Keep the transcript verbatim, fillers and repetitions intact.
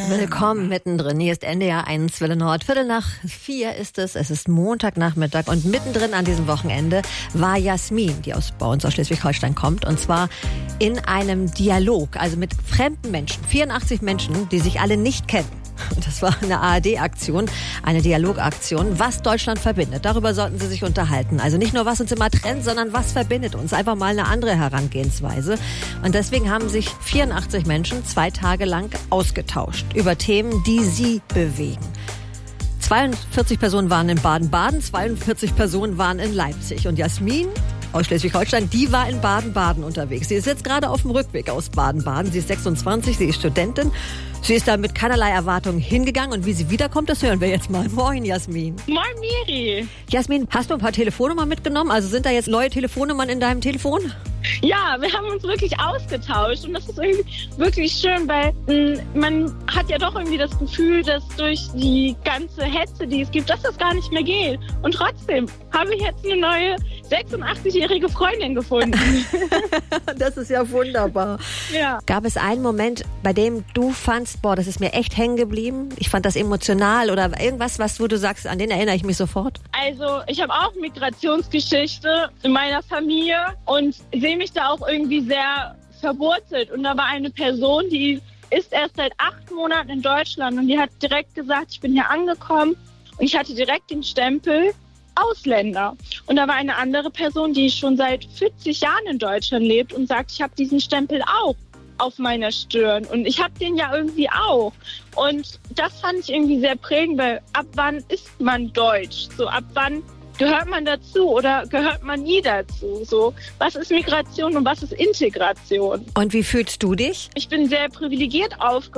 Willkommen mittendrin. Hier ist N D R eins Welle Nord. Viertel nach vier ist es. Es ist Montagnachmittag und mittendrin an diesem Wochenende war Jasmin, die aus, bei uns aus Schleswig-Holstein kommt. Und zwar in einem Dialog, also mit fremden Menschen. vierundachtzig Menschen, die sich alle nicht kennen. Das war eine A R D-Aktion, eine Dialogaktion, was Deutschland verbindet. Darüber sollten Sie sich unterhalten. Also nicht nur, was uns immer trennt, sondern was verbindet uns. Einfach mal eine andere Herangehensweise. Und deswegen haben sich vierundachtzig Menschen zwei Tage lang ausgetauscht über Themen, die sie bewegen. zweiundvierzig Personen waren in Baden-Baden, zweiundvierzig Personen waren in Leipzig. Und Jasmin aus Schleswig-Holstein, die war in Baden-Baden unterwegs. Sie ist jetzt gerade auf dem Rückweg aus Baden-Baden. Sie ist sechsundzwanzig, sie ist Studentin. Sie ist da mit keinerlei Erwartungen hingegangen. Und wie sie wiederkommt, das hören wir jetzt mal. Moin, Jasmin. Moin, Miri. Jasmin, hast du ein paar Telefonnummern mitgenommen? Also sind da jetzt neue Telefonnummern in deinem Telefon? Ja, wir haben uns wirklich ausgetauscht und das ist irgendwie wirklich schön, weil mh, man hat ja doch irgendwie das Gefühl, dass durch die ganze Hetze, die es gibt, dass das gar nicht mehr geht. Und trotzdem habe ich jetzt eine neue sechsundachtzigjährige Freundin gefunden. Das ist ja wunderbar. Ja. Gab es einen Moment, bei dem du fandst, boah, das ist mir echt hängen geblieben? Ich fand das emotional oder irgendwas, was wo du sagst, an den erinnere ich mich sofort? Also ich habe auch Migrationsgeschichte in meiner Familie und sehe mich da auch irgendwie sehr verwurzelt. Und da war eine Person, die ist erst seit acht Monaten in Deutschland und die hat direkt gesagt, ich bin hier angekommen und ich hatte direkt den Stempel Ausländer. Und da war eine andere Person, die schon seit vierzig Jahren in Deutschland lebt und sagt, ich habe diesen Stempel auch auf meiner Stirn und ich habe den ja irgendwie auch. Und das fand ich irgendwie sehr prägend, weil ab wann ist man deutsch? So ab wann gehört man dazu oder gehört man nie dazu? So, was ist Migration und was ist Integration? Und wie fühlst du dich? Ich bin sehr privilegiert aufgewachsen.